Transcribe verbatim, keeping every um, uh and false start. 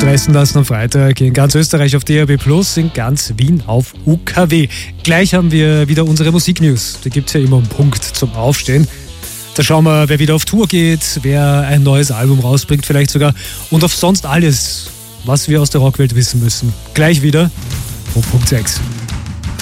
stressen lassen am Freitag in ganz Österreich auf D A B plus, in ganz Wien auf U K W. Gleich haben wir wieder unsere Musiknews. Die gibt es ja immer um Punkt zum Aufstehen. Da schauen wir, wer wieder auf Tour geht, wer ein neues Album rausbringt vielleicht sogar und auf sonst alles, was wir aus der Rockwelt wissen müssen. Gleich wieder um Punkt sechs.